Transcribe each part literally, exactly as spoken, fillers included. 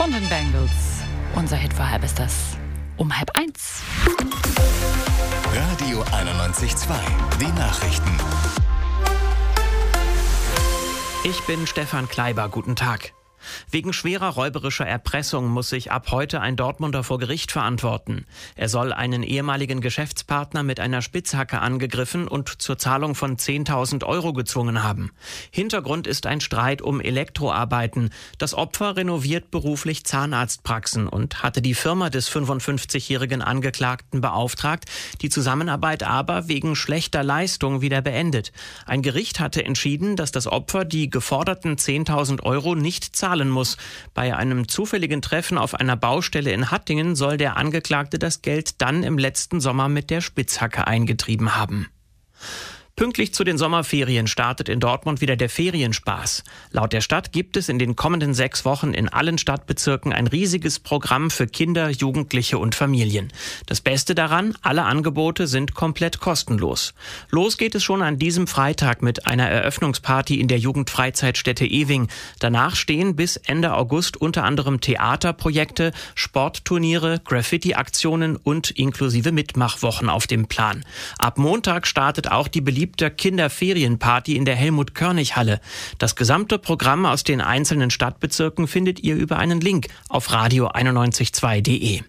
von den Bengals. Unser Hit für halb ist das um halb eins. Radio einundneunzig Komma zwei, die Nachrichten. Ich bin Stefan Kleiber, guten Tag. Wegen schwerer räuberischer Erpressung muss sich ab heute ein Dortmunder vor Gericht verantworten. Er soll einen ehemaligen Geschäftspartner mit einer Spitzhacke angegriffen und zur Zahlung von zehntausend Euro gezwungen haben. Hintergrund ist ein Streit um Elektroarbeiten. Das Opfer renoviert beruflich Zahnarztpraxen und hatte die Firma des fünfundfünfzigjährigen Angeklagten beauftragt, die Zusammenarbeit aber wegen schlechter Leistung wieder beendet. Ein Gericht hatte entschieden, dass das Opfer die geforderten zehntausend Euro nicht zahlen muss. Bei einem zufälligen Treffen auf einer Baustelle in Hattingen soll der Angeklagte das Geld dann im letzten Sommer mit der Spitzhacke eingetrieben haben. Pünktlich zu den Sommerferien startet in Dortmund wieder der Ferienspaß. Laut der Stadt gibt es in den kommenden sechs Wochen in allen Stadtbezirken ein riesiges Programm für Kinder, Jugendliche und Familien. Das Beste daran, alle Angebote sind komplett kostenlos. Los geht es schon an diesem Freitag mit einer Eröffnungsparty in der Jugendfreizeitstätte Ewing. Danach stehen bis Ende August unter anderem Theaterprojekte, Sportturniere, Graffiti-Aktionen und inklusive Mitmachwochen auf dem Plan. Ab Montag startet auch die beliebte Kinderferienparty in der Helmut-Körnig-Halle. Das gesamte Programm aus den einzelnen Stadtbezirken findet ihr über einen Link auf radio einundneunzig Komma zwei punkt de.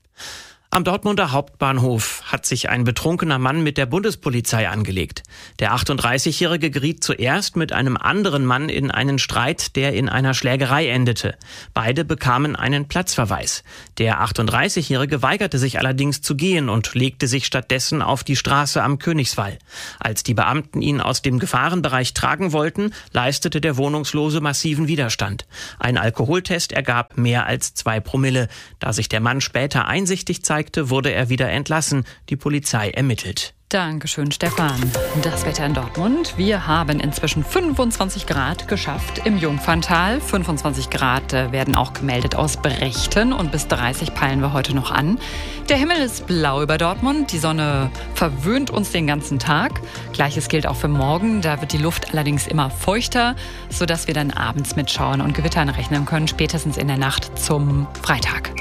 Am Dortmunder Hauptbahnhof hat sich ein betrunkener Mann mit der Bundespolizei angelegt. Der achtunddreißigjährige geriet zuerst mit einem anderen Mann in einen Streit, der in einer Schlägerei endete. Beide bekamen einen Platzverweis. Der achtunddreißigjährige weigerte sich allerdings zu gehen und legte sich stattdessen auf die Straße am Königswall. Als die Beamten ihn aus dem Gefahrenbereich tragen wollten, leistete der Wohnungslose massiven Widerstand. Ein Alkoholtest ergab mehr als zwei Promille. Da sich der Mann später einsichtig zeigte, wurde er wieder entlassen. Die Polizei ermittelt. Dankeschön, Stefan. Das Wetter in Dortmund. Wir haben inzwischen fünfundzwanzig Grad geschafft im Jungferntal. fünfundzwanzig Grad werden auch gemeldet aus Brechten und bis dreißig peilen wir heute noch an. Der Himmel ist blau über Dortmund. Die Sonne verwöhnt uns den ganzen Tag. Gleiches gilt auch für morgen. Da wird die Luft allerdings immer feuchter, sodass wir dann abends mit Schauern und Gewittern rechnen können, spätestens in der Nacht zum Freitag.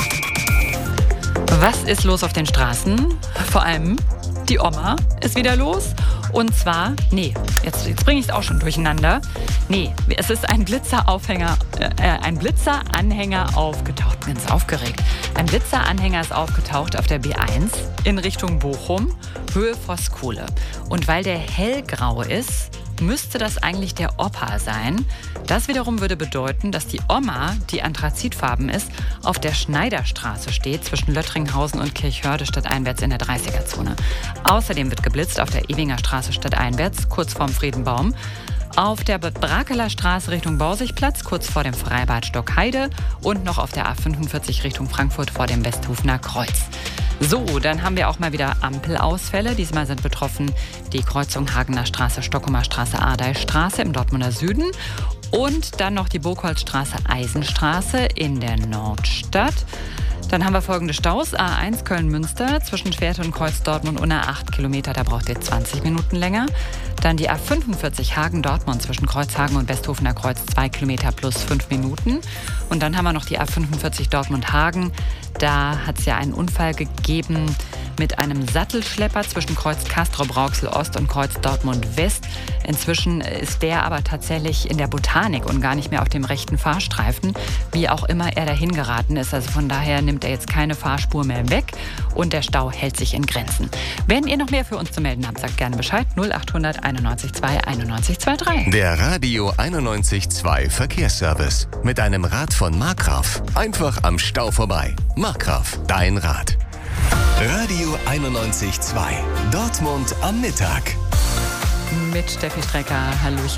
Was ist los auf den Straßen? Vor allem die Oma ist wieder los. Und zwar, nee, jetzt, jetzt bringe ich es auch schon durcheinander. Nee, es ist ein Blitzer-Aufhänger, äh, ein Blitzer-Anhänger aufgetaucht. Bin ganz aufgeregt. Ein Blitzer-Anhänger ist aufgetaucht auf der B eins in Richtung Bochum, Höhe Voskuhle. Und weil der hellgrau ist, müsste das eigentlich der Opa sein. Das wiederum würde bedeuten, dass die Oma, die anthrazitfarben ist, auf der Schneiderstraße steht, zwischen Löttringhausen und Kirchhörde stadteinwärts in der dreißiger-Zone. Außerdem wird geblitzt auf der Ewinger Straße stadteinwärts, kurz vorm Friedenbaum. Auf der Brakeler Straße Richtung Borsigplatz, kurz vor dem Freibad Stockheide und noch auf der A fünfundvierzig Richtung Frankfurt vor dem Westhofener Kreuz. So, dann haben wir auch mal wieder Ampelausfälle. Diesmal sind betroffen die Kreuzung Hagener Straße, Stockholmer Straße, Ardeistraße im Dortmunder Süden und dann noch die Burgholzstraße, Eisenstraße in der Nordstadt. Dann haben wir folgende Staus. A eins Köln-Münster zwischen Schwerte und Kreuz Dortmund unter acht Kilometer, da braucht ihr zwanzig Minuten länger. Dann die A fünfundvierzig Hagen-Dortmund zwischen Kreuzhagen und Westhofener Kreuz, zwei Kilometer plus fünf Minuten. Und dann haben wir noch die A fünfundvierzig Dortmund-Hagen. Da hat es ja einen Unfall gegeben mit einem Sattelschlepper zwischen Kreuz Castrop-Rauxel Ost und Kreuz Dortmund West. Inzwischen ist der aber tatsächlich in der Botanik und gar nicht mehr auf dem rechten Fahrstreifen, wie auch immer er dahin geraten ist. Also von daher nimmt er jetzt keine Fahrspur mehr weg und der Stau hält sich in Grenzen. Wenn ihr noch mehr für uns zu melden habt, sagt gerne Bescheid. null achthundert einundneunzig zwei einundneunzig drei. Der Radio einundneunzig Komma zwei Verkehrsservice mit einem Rad von Markgraf. Einfach am Stau vorbei. Markgraf, dein Rad. Radio einundneunzig Komma zwei. Dortmund am Mittag. Mit Steffi Strecker. Hallöchen.